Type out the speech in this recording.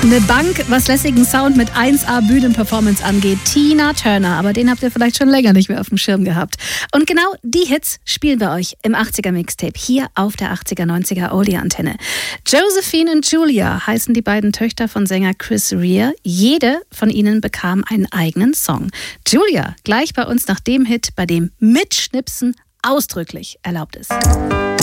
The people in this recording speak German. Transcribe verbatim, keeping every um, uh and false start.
Eine Bank, was lässigen Sound mit eins A Bühnenperformance angeht. Tina Turner, aber den habt ihr vielleicht schon länger nicht mehr auf dem Schirm gehabt. Und genau die Hits spielen wir euch im achtziger Mixtape hier auf der achtziger neunziger Oldie-Antenne. Josephine und Julia heißen die beiden Töchter von Sänger Chris Rea. Jede von ihnen bekam einen eigenen Song. Julia gleich bei uns nach dem Hit, bei dem Mitschnipsen ausdrücklich erlaubt ist.